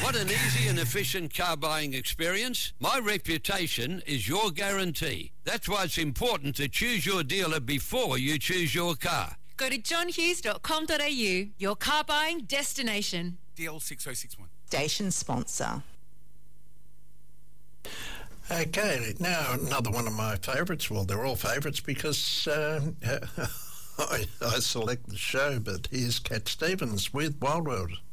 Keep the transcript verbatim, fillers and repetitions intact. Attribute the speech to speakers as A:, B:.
A: Want an easy and efficient car buying experience? My reputation is your guarantee. That's why it's important to choose your dealer before you choose your car.
B: Go to john hughes dot com dot a u, your car buying destination.
C: D L six oh six one.
D: Station sponsor.
E: Okay, now another one of my favourites. Well, they're all favourites because uh, I, I select the show, but here's Cat Stevens with Wild World.